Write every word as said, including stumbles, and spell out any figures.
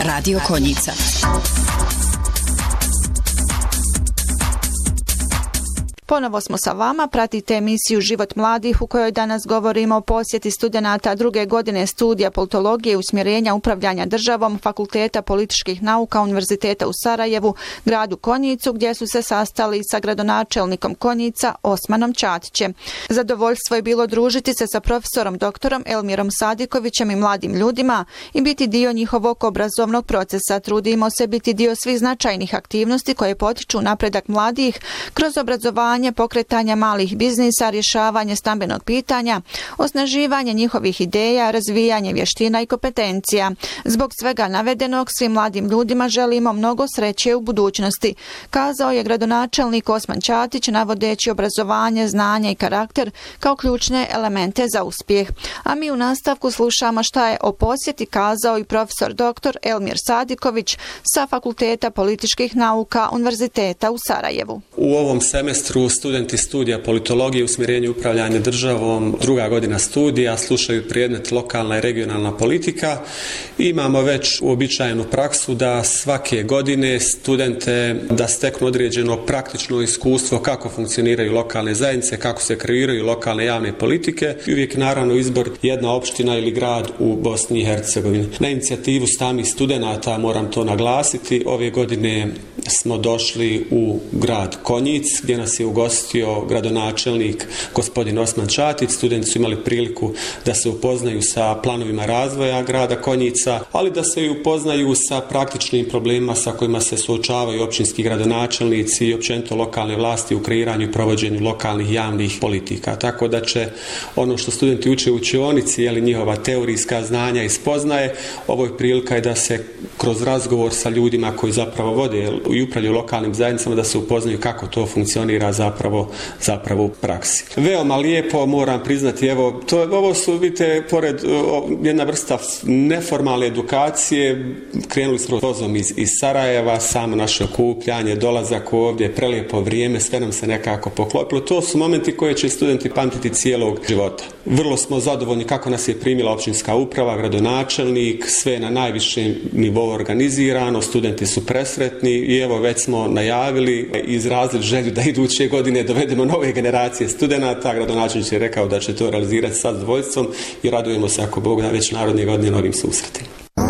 Radio Konjica. Ponovo smo sa vama, pratite emisiju Život mladih u kojoj danas govorimo o posjeti studenata druge godine studija politologije i usmjerenja upravljanja državom Fakulteta političkih nauka Univerziteta u Sarajevu, gradu Konjicu, gdje su se sastali sa gradonačelnikom Konjica Osmanom Čatićem. Zadovoljstvo je bilo družiti se sa profesorom doktorom Elmirom Sadikovićem i mladim ljudima i biti dio njihovog obrazovnog procesa. Trudimo se biti dio svih značajnih aktivnosti koje potiču napredak mladih kroz obrazovanje, pokretanja malih biznisa, rješavanje stambenog pitanja, osnaživanje njihovih ideja, razvijanje vještina i kompetencija. Zbog svega navedenog svim mladim ljudima želimo mnogo sreće u budućnosti, kazao je gradonačelnik Osman Čatić navodeći obrazovanje, znanje i karakter kao ključne elemente za uspjeh. A mi u nastavku slušamo šta je o posjeti kazao i profesor doktor Elmir Sadiković sa Fakulteta političkih nauka Univerziteta u Sarajevu. U ovom semestru studenti studija politologije i usmjerenja upravljanja državom, druga godina studija, slušaju predmet lokalna i regionalna politika. Imamo već uobičajenu praksu da svake godine studente da steknu određeno praktično iskustvo kako funkcioniraju lokalne zajednice, kako se kreiraju lokalne javne politike i uvijek naravno izbor jedna opština ili grad u Bosni i Hercegovini. Na inicijativu samih studenata, moram to naglasiti, ove godine smo došli u grad Konjic gdje nas je ugostio gradonačelnik gospodin Osman Čatić. Studenti su imali priliku da se upoznaju sa planovima razvoja grada Konjica, ali da se i upoznaju sa praktičnim problemima sa kojima se suočavaju općinski gradonačelnici i općenito lokalne vlasti u kreiranju i provođenju lokalnih javnih politika. Tako da će ono što studenti uče u učionici, ali njihova teorijska znanja i spoznaje, ovo je prilika da se kroz razgovor sa ljudima koji zapravo vode i upravljaju lokalnim zajednicama da se upoznaju kako to funkcionira zapravo, zapravo u praksi. Veoma lijepo, moram priznati, evo, to, ovo su, vidite, pored o, jedna vrsta neformalne edukacije, krenuli smo vozom iz, iz Sarajeva, samo naše okupljanje, dolazak ovdje, prelijepo vrijeme, sve nam se nekako poklopilo. To su momenti koje će studenti pamtiti cijelog života. Vrlo smo zadovoljni kako nas je primila općinska uprava, gradonačelnik, sve na najvišem nivou organizirano, studenti su presretni i evo već smo najavili i izrazili želju da iduće godine dovedemo nove generacije studenata. Gradonačelnik je rekao da će to realizirati sa zadovoljstvom i radujemo se ako Bog da već naredne godine novim susretima.